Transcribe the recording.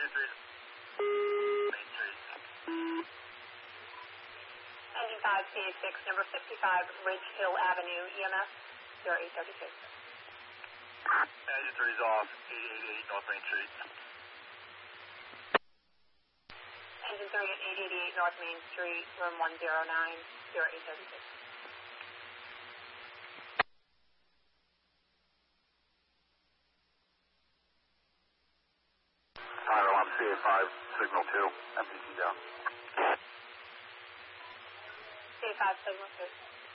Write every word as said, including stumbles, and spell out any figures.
Main Street. Engine five, C A six, number fifty-five, Ridge Hill Avenue, E M S, zero eight thirty-six. Engine three is off, eight eighty-eight North Main Street. Engine three at eight eighty-eight North Main Street, room one zero nine, zero eight thirty-six. Tyler, I'm C A five, signal two, M P T down. C A five, signal two.